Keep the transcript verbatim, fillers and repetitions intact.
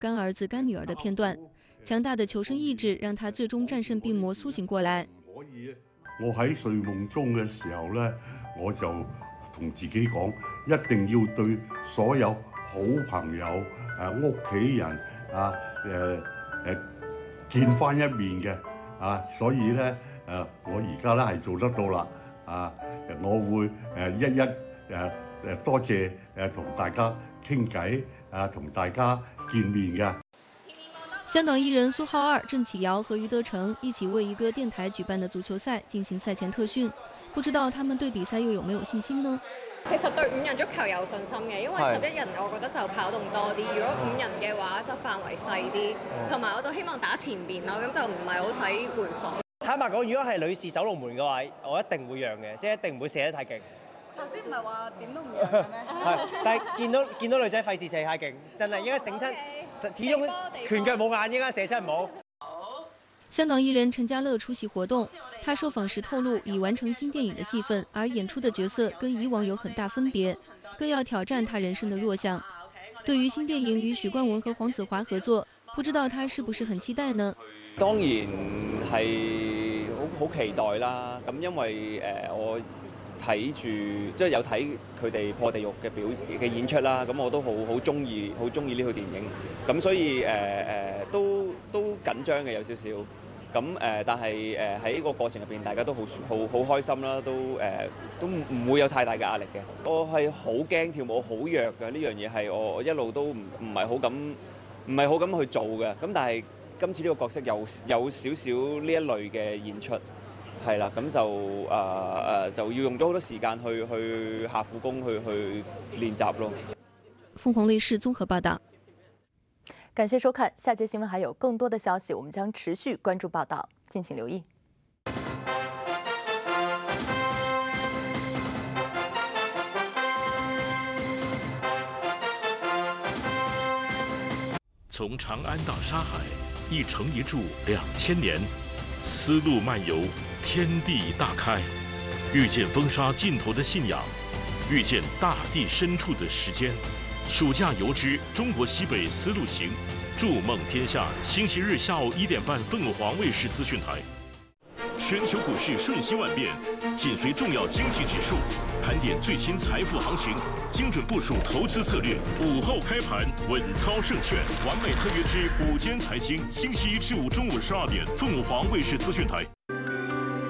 干儿子、干女儿的片段。强大的求生意志让他最終戰勝病魔，甦醒過來。 我喺睡夢中嘅時候咧，我就同自己講，一定要對所有好朋友、誒屋企人啊、誒誒見翻一面嘅啊，所以咧誒，我而家咧係做得到啦啊！我會誒一一誒誒多謝誒同大家傾偈啊，同大家見面嘅。 香港藝人蘇浩二、鄭啟堯和余德成一起為一個電台舉辦的足球賽進行賽前特訓，不知道他們對比賽又有沒有信心呢？ 其實對五人足球有信心嘅，因為十一人我覺得就跑動多啲，如果五人嘅話就範圍細啲，同埋我就希望打前邊咯，咁就唔係好使回防。 坦白講，如果係女士守龍門嘅話，我一定會讓嘅，即係一定唔會射得太勁。 頭先唔係話點都唔讓嘅咩？ 係，但係見到見到女仔費事射太勁，真係應該醒親，始終拳腳冇眼，應該射親唔好。 香港藝人陳家樂出席活動，他受訪時透露，已完成新電影的戲份，而演出的角色跟以往有很大分別，更要挑戰他人生的弱項。對於新電影與許冠文和黃子華合作，不知道他是不是很期待呢？ 當然係好好期待啦，咁因為誒、呃、我睇住即係有睇佢哋破地獄嘅表嘅演出啦，咁我都好好中意好中意呢套電影，咁所以誒誒、呃、都都緊張嘅有少少。咁誒、呃，但係誒喺個過程入邊，大家都好好好開心啦，都誒、呃、都唔會有太大嘅壓力嘅。我係好驚跳舞，好弱嘅呢樣嘢係我我一路都唔唔係好敢唔係好敢去做嘅。咁但係今次呢個角色有有少少呢一類嘅演出，係啦，咁就誒誒、呃、就要用咗好多時間去去下苦功去去練習咯。 鳳凰衛視綜合報道。 感謝收看，下節新聞還有更多的消息，我們將持續關注報道，敬請留意。 從長安到沙海，一城一柱兩千年，絲路漫遊，天地大開，遇見風沙盡頭的信仰，遇見大地深處的時間。暑假遊之中國西北絲路行，築夢天下。星期日下午一點半，鳳凰衛視資訊台。全球股市瞬息萬變，緊隨重要經濟指數，盤點最新財富行情，精準部署投資策略。午後開盤，穩操勝券。完美特約之午間財經，星期一至五中午十二點，鳳凰衛視資訊台。